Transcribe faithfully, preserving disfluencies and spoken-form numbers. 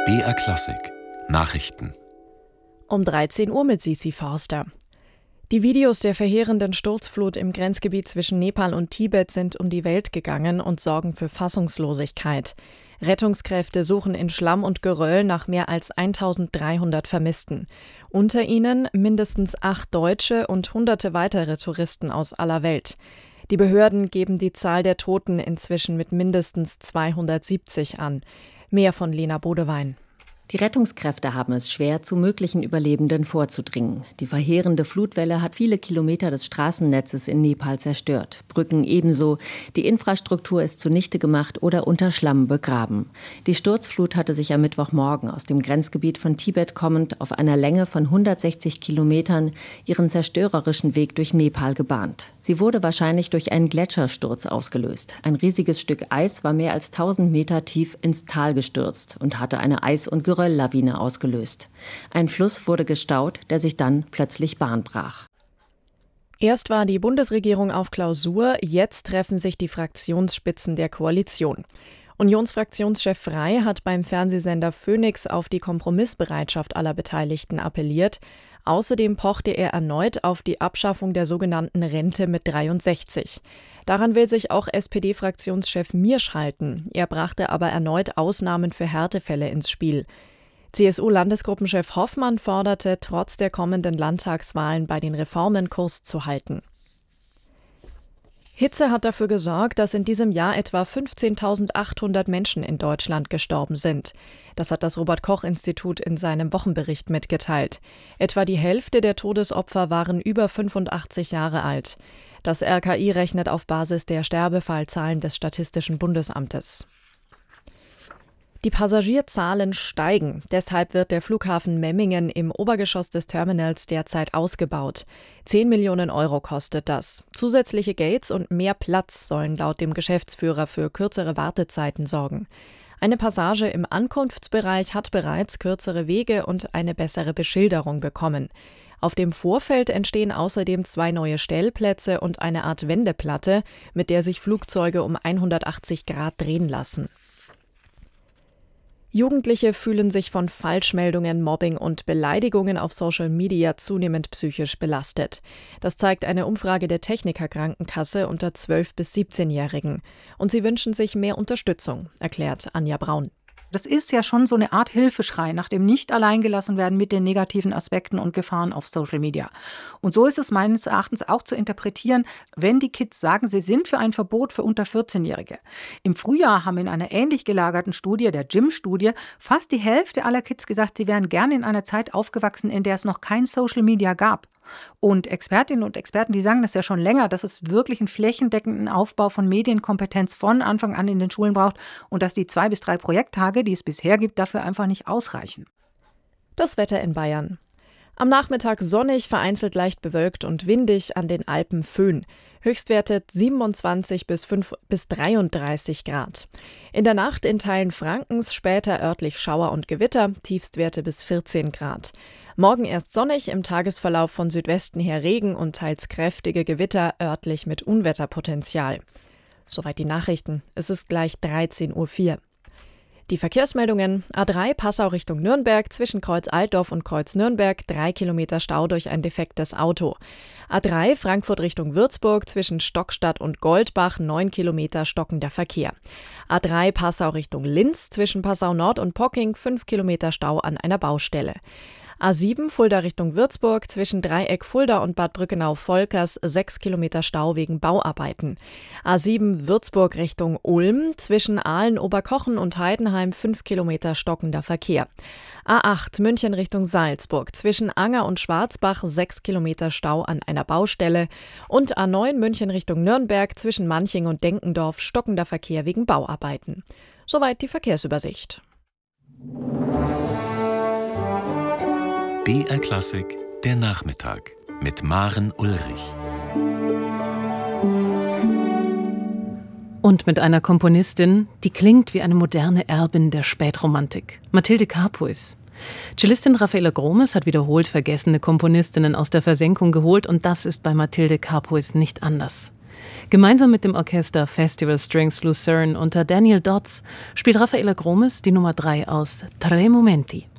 B R Klassik Nachrichten Um dreizehn Uhr mit Sisi Forster. Die Videos der verheerenden Sturzflut im Grenzgebiet zwischen Nepal und Tibet sind um die Welt gegangen und sorgen für Fassungslosigkeit. Rettungskräfte suchen in Schlamm und Geröll nach mehr als eintausenddreihundert Vermissten. Unter ihnen mindestens acht Deutsche und hunderte weitere Touristen aus aller Welt. Die Behörden geben die Zahl der Toten inzwischen mit mindestens zweihundertsiebzig an. Mehr von Lena Bodewein. Die Rettungskräfte haben es schwer, zu möglichen Überlebenden vorzudringen. Die verheerende Flutwelle hat viele Kilometer des Straßennetzes in Nepal zerstört. Brücken ebenso. Die Infrastruktur ist zunichte gemacht oder unter Schlamm begraben. Die Sturzflut hatte sich am Mittwochmorgen aus dem Grenzgebiet von Tibet kommend auf einer Länge von hundertsechzig Kilometern ihren zerstörerischen Weg durch Nepal gebahnt. Sie wurde wahrscheinlich durch einen Gletschersturz ausgelöst. Ein riesiges Stück Eis war mehr als tausend Meter tief ins Tal gestürzt und hatte eine Eis- und Gerölllawine ausgelöst. Ein Fluss wurde gestaut, der sich dann plötzlich Bahn brach. Erst war die Bundesregierung auf Klausur, jetzt treffen sich die Fraktionsspitzen der Koalition. Unionsfraktionschef Frey hat beim Fernsehsender Phoenix auf die Kompromissbereitschaft aller Beteiligten appelliert. Außerdem pochte er erneut auf die Abschaffung der sogenannten Rente mit dreiundsechzig. Daran will sich auch S P D-Fraktionschef Miersch halten. Er brachte aber erneut Ausnahmen für Härtefälle ins Spiel. C S U-Landesgruppenchef Hoffmann forderte, trotz der kommenden Landtagswahlen bei den Reformen Kurs zu halten. Hitze hat dafür gesorgt, dass in diesem Jahr etwa fünfzehntausendachthundert Menschen in Deutschland gestorben sind. Das hat das Robert-Koch-Institut in seinem Wochenbericht mitgeteilt. Etwa die Hälfte der Todesopfer waren über fünfundachtzig Jahre alt. Das R K I rechnet auf Basis der Sterbefallzahlen des Statistischen Bundesamtes. Die Passagierzahlen steigen. Deshalb wird der Flughafen Memmingen im Obergeschoss des Terminals derzeit ausgebaut. Zehn Millionen Euro kostet das. Zusätzliche Gates und mehr Platz sollen laut dem Geschäftsführer für kürzere Wartezeiten sorgen. Eine Passage im Ankunftsbereich hat bereits kürzere Wege und eine bessere Beschilderung bekommen. Auf dem Vorfeld entstehen außerdem zwei neue Stellplätze und eine Art Wendeplatte, mit der sich Flugzeuge um hundertachtzig Grad drehen lassen. Jugendliche fühlen sich von Falschmeldungen, Mobbing und Beleidigungen auf Social Media zunehmend psychisch belastet. Das zeigt eine Umfrage der Techniker Krankenkasse unter zwölf- bis siebzehnjährigen. Und sie wünschen sich mehr Unterstützung, erklärt Anja Braun. Das ist ja schon so eine Art Hilfeschrei nach dem Nicht-Alleingelassen-werden mit den negativen Aspekten und Gefahren auf Social Media. Und so ist es meines Erachtens auch zu interpretieren, wenn die Kids sagen, sie sind für ein Verbot für unter vierzehn-Jährige. Im Frühjahr haben in einer ähnlich gelagerten Studie, der G I M-Studie, fast die Hälfte aller Kids gesagt, sie wären gerne in einer Zeit aufgewachsen, in der es noch kein Social Media gab. Und Expertinnen und Experten, die sagen das ja schon länger, dass es wirklich einen flächendeckenden Aufbau von Medienkompetenz von Anfang an in den Schulen braucht und dass die zwei bis drei Projekttage, die es bisher gibt, dafür einfach nicht ausreichen. Das Wetter in Bayern. Am Nachmittag sonnig, vereinzelt leicht bewölkt und windig, an den Alpen Föhn. Höchstwerte siebenundzwanzig bis dreiunddreißig Grad. In der Nacht in Teilen Frankens später örtlich Schauer und Gewitter, Tiefstwerte bis vierzehn Grad. Morgen erst sonnig, im Tagesverlauf von Südwesten her Regen und teils kräftige Gewitter, örtlich mit Unwetterpotenzial. Soweit die Nachrichten. Es ist gleich dreizehn Uhr vier. Die Verkehrsmeldungen: A drei Passau Richtung Nürnberg, zwischen Kreuz Altdorf und Kreuz Nürnberg, drei Kilometer Stau durch ein defektes Auto. A drei Frankfurt Richtung Würzburg, zwischen Stockstadt und Goldbach, neun Kilometer stockender Verkehr. A drei Passau Richtung Linz, zwischen Passau Nord und Pocking, fünf Kilometer Stau an einer Baustelle. A sieben Fulda Richtung Würzburg, zwischen Dreieck Fulda und Bad Brückenau-Volkers, sechs Kilometer Stau wegen Bauarbeiten. A sieben Würzburg Richtung Ulm, zwischen Aalen, Oberkochen und Heidenheim, fünf Kilometer stockender Verkehr. A acht München Richtung Salzburg, zwischen Anger und Schwarzbach, sechs Kilometer Stau an einer Baustelle. Und A neun München Richtung Nürnberg, zwischen Manching und Denkendorf, stockender Verkehr wegen Bauarbeiten. Soweit die Verkehrsübersicht. B R Klassik, der Nachmittag mit Maren Ulrich. Und mit einer Komponistin, die klingt wie eine moderne Erbin der Spätromantik, Mathilde Carpuys. Cellistin Raffaella Gromes hat wiederholt vergessene Komponistinnen aus der Versenkung geholt und das ist bei Mathilde Carpuys nicht anders. Gemeinsam mit dem Orchester Festival Strings Lucerne unter Daniel Dodds spielt Raffaella Gromes die Nummer drei aus Tre Momenti.